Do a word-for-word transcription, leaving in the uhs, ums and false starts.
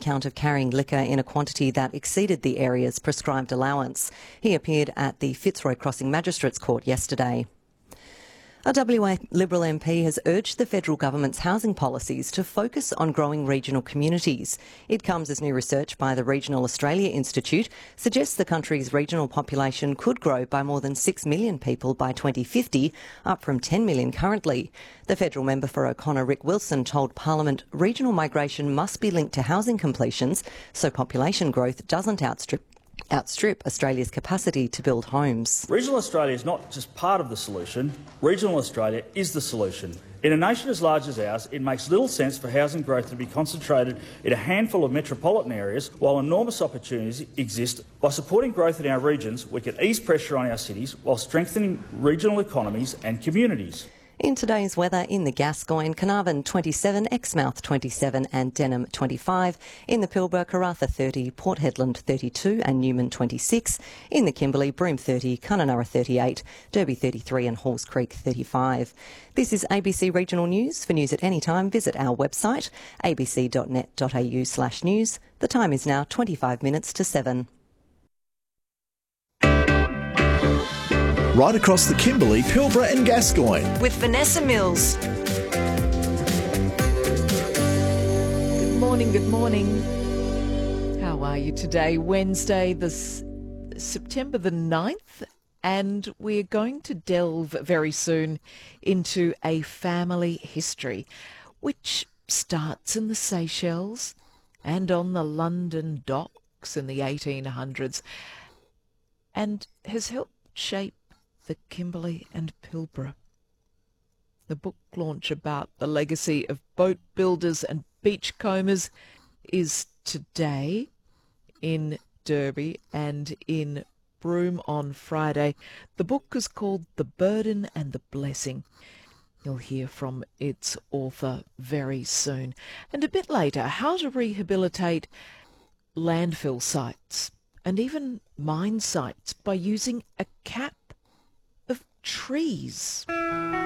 count of carrying liquor in a quantity that exceeded the area's prescribed allowance. He appeared at the Fitzroy Crossing Magistrates Court yesterday. A W A Liberal M P has urged the federal government's housing policies to focus on growing regional communities. It comes as new research by the Regional Australia Institute suggests the country's regional population could grow by more than six million people by twenty fifty, up from ten million currently. The federal member for O'Connor, Rick Wilson, told Parliament regional migration must be linked to housing completions so population growth doesn't outstrip outstrip Australia's capacity to build homes. Regional Australia is not just part of the solution, regional Australia is the solution. In a nation as large as ours, it makes little sense for housing growth to be concentrated in a handful of metropolitan areas while enormous opportunities exist. By supporting growth in our regions, we can ease pressure on our cities while strengthening regional economies and communities. In today's weather, in the Gascoyne, Carnarvon twenty-seven, Exmouth twenty-seven and Denham twenty-five. In the Pilbara, Karratha thirty, Port Hedland thirty-two and Newman twenty-six. In the Kimberley, Broome thirty, Kununurra thirty-eight, Derby thirty-three and Halls Creek thirty-five. This is A B C Regional News. For news at any time, visit our website, a b c dot net dot a u slash news. The time is now twenty-five minutes to seven. Right across the Kimberley, Pilbara and Gascoyne. With Vanessa Mills. Good morning, good morning. How are you today? Wednesday, the s- September the ninth, and we're going to delve very soon into a family history, which starts in the Seychelles and on the London docks in the eighteen hundreds, and has helped shape the Kimberley and Pilbara. The book launch about the legacy of boat builders and beachcombers is today in Derby and in Broome on Friday. The book is called The Burden and the Blessing. You'll hear from its author very soon. And a bit later, how to rehabilitate landfill sites and even mine sites by using a cap of trees.